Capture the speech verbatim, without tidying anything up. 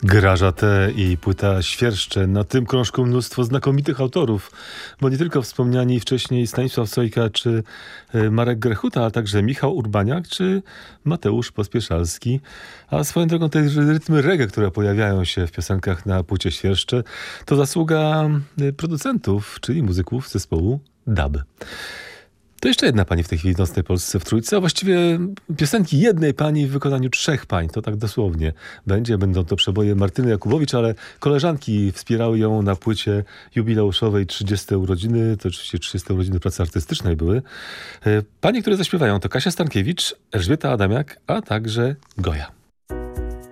Graża T. i płyta Świerszcze. Na tym krążku mnóstwo znakomitych autorów, bo nie tylko wspomniani wcześniej Stanisław Sojka czy Marek Grechuta, a także Michał Urbaniak czy Mateusz Pospieszalski. A swoją drogą te rytmy reggae, które pojawiają się w piosenkach na płycie Świerszcze, to zasługa producentów, czyli muzyków zespołu Dub. To jeszcze jedna pani w tej chwili w Nocnej Polsce w Trójce, a właściwie piosenki jednej pani w wykonaniu trzech pań, to tak dosłownie będzie. Będą to przeboje Martyny Jakubowicz, ale koleżanki wspierały ją na płycie jubileuszowej trzydzieste urodziny, to oczywiście trzydzieste urodziny pracy artystycznej były. Panie, które zaśpiewają, to Kasia Stankiewicz, Elżbieta Adamiak, a także Goja.